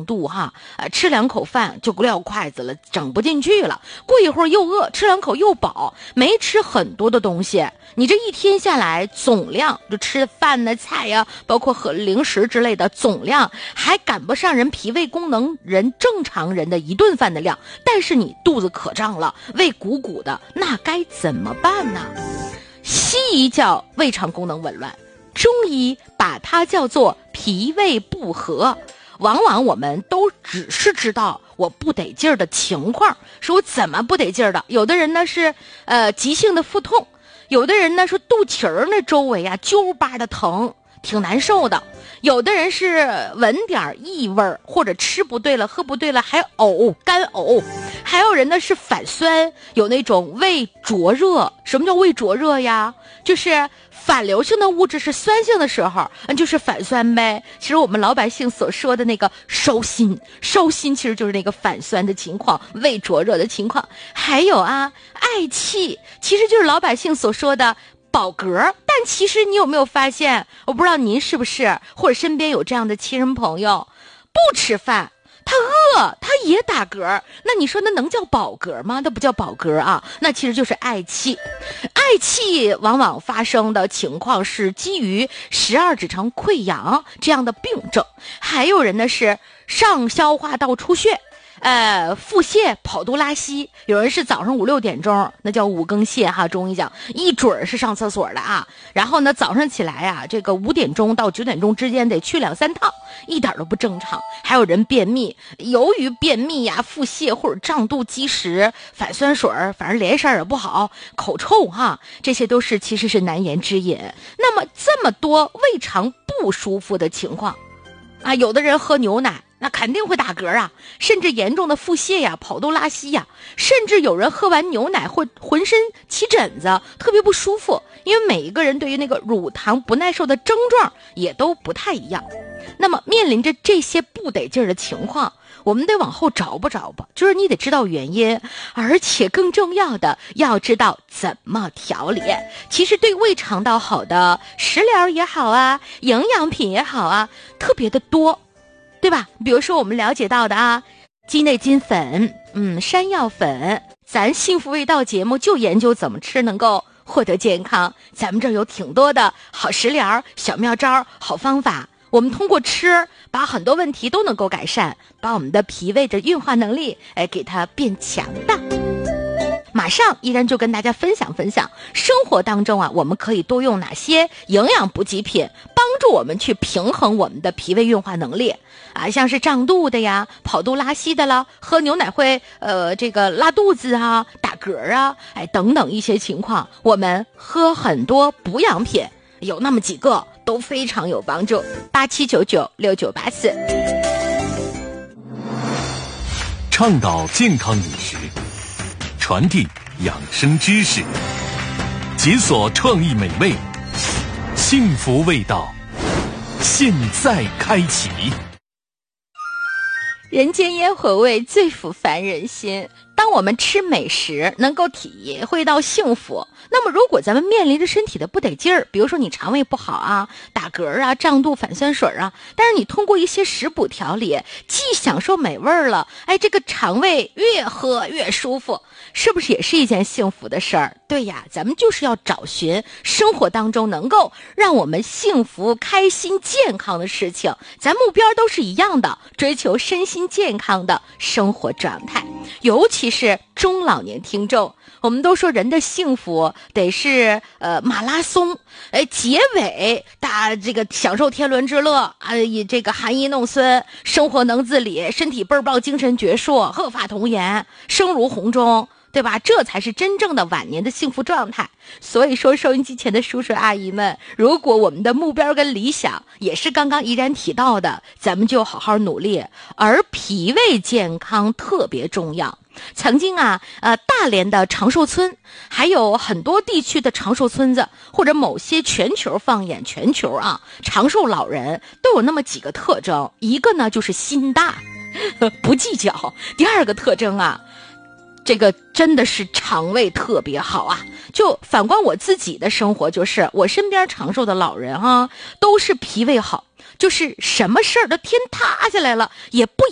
胀肚哈，吃2口饭就撂筷子了，整不进去了，过一会儿又饿，吃2口又饱，没吃很多的东西，你这一天下来总量就吃饭呢、菜呀，包括和零食之类的总量还赶不上人脾胃功能人正常人的一顿饭的量，但是你肚子可胀了，胃鼓鼓的，那该怎么办呢？西医叫胃肠功能紊乱，中医把它叫做脾胃不和。往往我们都只是知道我不得劲儿的情况，说我怎么不得劲儿的。有的人呢是急性的腹痛，有的人呢说肚脐儿那周围啊揪巴的疼，挺难受的。有的人是闻点异味，或者吃不对了喝不对了还呕干呕，还有人呢是反酸，有那种胃灼热。什么叫胃灼热呀？就是反流性的物质是酸性的时候，就是反酸呗。其实我们老百姓所说的那个烧心其实就是那个反酸的情况，胃灼热的情况。还有啊，嗳气，其实就是老百姓所说的饱嗝。但其实你有没有发现，我不知道您是不是或者身边有这样的亲人朋友，不吃饭他饿他也打嗝，那你说那能叫饱嗝吗？那不叫饱嗝啊，那其实就是嗳气。嗳气往往发生的情况是基于12指肠溃疡这样的病症，还有人呢是上消化道出血，腹泻跑肚拉稀，有人是早上5、6点钟，那叫5更泻哈，中医讲一准是上厕所的啊。然后呢早上起来啊，这个5点钟到9点钟之间得去2、3趟，一点都不正常。还有人便秘，由于便秘呀、腹泻或者胀肚积食、反酸水，反正连色也不好，口臭哈，这些都是其实是难言之隐。那么这么多胃肠不舒服的情况啊，有的人喝牛奶那肯定会打嗝啊，甚至严重的腹泻呀、跑肚拉稀呀，甚至有人喝完牛奶会浑身起疹子，特别不舒服。因为每一个人对于那个乳糖不耐受的症状也都不太一样。那么面临着这些不得劲儿的情况，我们得往后找吧，就是你得知道原因，而且更重要的要知道怎么调理。其实对胃肠道好的食疗也好啊，营养品也好啊，特别的多，对吧？比如说我们了解到的啊，鸡内金粉，山药粉，咱幸福味道节目就研究怎么吃能够获得健康，咱们这儿有挺多的好食疗、小妙招、好方法。我们通过吃把很多问题都能够改善，把我们的脾胃的运化能力给它变强大。马上依然就跟大家分享生活当中啊，我们可以多用哪些营养补给品帮助我们去平衡我们的脾胃运化能力啊，像是胀肚的呀、跑肚拉稀的啦，喝牛奶会这个拉肚子啊、打嗝啊，等等一些情况，我们喝很多补养品，有那么几个都非常有帮助。87996984， 倡导健康饮食，传递养生知识，解锁创意美味，幸福味道，现在开启。 人间烟火味最抚凡人心，当我们吃美食能够体会到幸福，那么如果咱们面临着身体的不得劲儿，比如说你肠胃不好啊、打嗝啊、胀肚、反酸水啊，但是你通过一些食补调理，既享受美味了，这个肠胃越喝越舒服，是不是也是一件幸福的事儿？对呀，咱们就是要找寻生活当中能够让我们幸福、开心、健康的事情，咱目标都是一样的，追求身心健康的生活状态。尤其是中老年听众，我们都说人的幸福得是马拉松，结尾大这个享受天伦之乐啊，以这个含饴弄孙，生活能自理，身体倍儿棒，精神矍铄，鹤发童颜，声如洪钟，对吧？这才是真正的晚年的幸福状态。所以说收音机前的叔叔阿姨们，如果我们的目标跟理想也是刚刚依然提到的，咱们就好好努力。而脾胃健康特别重要。曾经啊，大连的长寿村，还有很多地区的长寿村子，或者某些全球放眼全球啊，长寿老人都有那么几个特征。一个呢就是心大，不计较。第二个特征啊，这个真的是肠胃特别好啊。就反观我自己的生活，就是我身边长寿的老人啊，都是脾胃好，就是什么事儿都天塌下来了也不